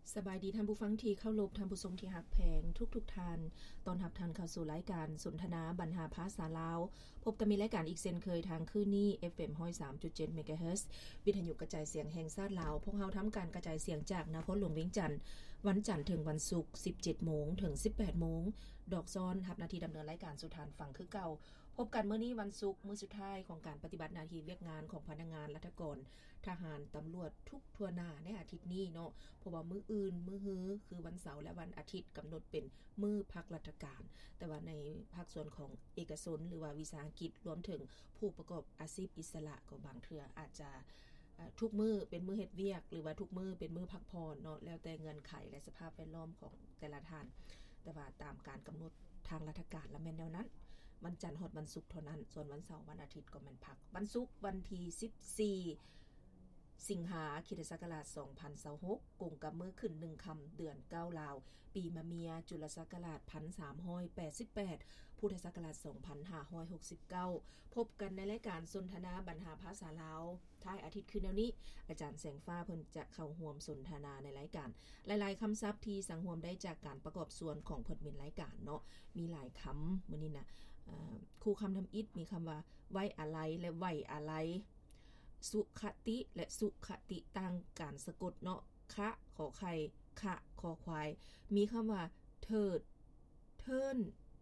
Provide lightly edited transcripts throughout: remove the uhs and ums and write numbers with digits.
สบายดีท่านผู้ฟังที่เข้ารบท่านผู้ชมที่ฮักแพงทุกท่านตอนรับท่านเข้าสู่รายการสนทนาบรรหาภาษาลาวพบกันมีรายการอีกเช่นเคยทางคืนนี้ FM 103.7 เมกะเฮิรตซ์วิทยุกระจายเสียงแห่งชาติลาวพวกเราทำการกระจายเสียงจากนครหลวงเวียงจันทน์วันจันทร์ถึงวันศุกร์ 17:00 นถึง 18:00 นดอกซ้อนรับหน้าที่ดำเนินรายการสู่ทานฟังคือเก่าพบกันมื้อนี้วันศุกร์มื้อสุดท้ายของการปฏิบัติหน้าที่เวียกงานของพนักงานราชการทหารตำรวจทุกทั่วหน้าในอาทิตย์นี้เนาะเพราะว่ามื้ออื่นมื้อฮื้อคือวันเสาร์และวันอาทิตย์กำหนดเป็นมื้อพักราชการแต่ว่าในภาคส่วนของเอกชนหรือว่าวิสาหกิจรวมถึงผู้ประกอบอาชีพอิสระก็บางเทื่ออาจจะทุกมื้อเป็นมื้อเฮ็ดเวียกหรือว่าทุกมื้อเป็นมื้อพักผ่อนเนาะแล้วแต่เงื่อนไขและสภาพแวดล้อมของแต่ละท่านแต่ว่าตามการกำหนดทางราชการและแม่นแนวนั้นวันจันทร์ฮอดวันศุกร์เท่านั้นส่วนวันเสาร์วันอาทิตย์ก็แม่นพักวันศุกร์วันที่14สิงหาคมศักราช2026กงกับมื้อขึ้น1ค่ำเดือน9ลาวปีมะเมียจุลศักราช1388พุทธศักราช2569พบกันในรายการสนทนาบรรหาภาษาลาวท้ายอาทิตย์คืนแนวนี้อาจารย์แสงฟ้าเพิ่นจะเข้าร่วมสนทนาในรายการหลายๆคำศัพท์ที่สังรวมได้จากการประกอบส่วนของเพิ่นเป็นรายการเนาะมีหลายคำมื้อนี้นะคู่คำทำอิฐมีคำว่าไว้อะไรและไว้อะไรสุขติและสุขติต่างการสะกดเนาะคะขอไข่คะขอควายมีคำว่าเทิดเทิน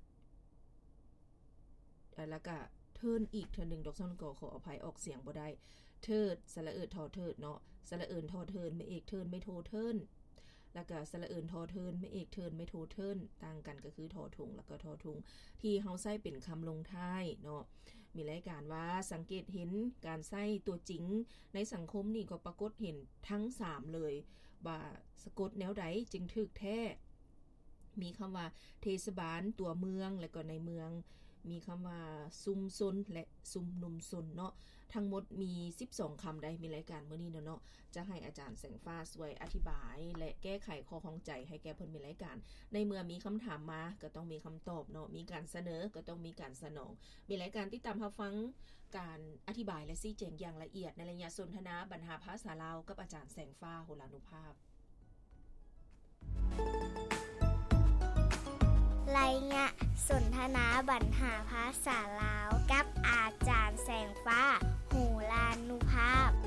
แล้วก็เทินอีกเทื่อนึงดอกซ้อนก็ขออภัยออกเสียงบ่ได้เทิดสระเอิดทอเทิดเนาะสระเอิญทอเทินไม่เอกเทินไม่โทเทินแล้วก็สระเอิญทอเทินไม่เอกเทินไม่โทเทินต่างกันก็คือทอถุงแล้วก็ทอทุงที่เฮาใช้เป็นคำลงท้ายเนาะมีรายการว่าสังเกตเห็นการใช้ตัวจริงในสังคมนี่ก็ปรากฏเห็นทั้ง3เลยว่าสะกดแนวใดจึงถูกแท้มีคำว่าเทศบาลตัวเมืองและก็ในเมืองมีคำว่าซุมซนและซุมนุมซนเนาะทั้งหมดมี12คำได้มีรายการมื้อนี้เนาะจะให้อาจารย์แสงฟ้าช่วยอธิบายและแก้ไขข้อข้องใจให้แก่เพิ่นมีรายการในเมื่อมีคำถามมาก็ต้องมีคำตอบเนาะมีการเสนอก็ต้องมีการสนองมีรายการติดตามรับฟังการอธิบายและชี้แจงอย่างละเอียดในระยะสนทนาบรรหาภาษาลาวกับอาจารย์แสงฟ้าโหรานุภาพรายงานสนทนาบรรหาภาษาลาวกับอาจารย์แสงฟ้าโหรานุภาพ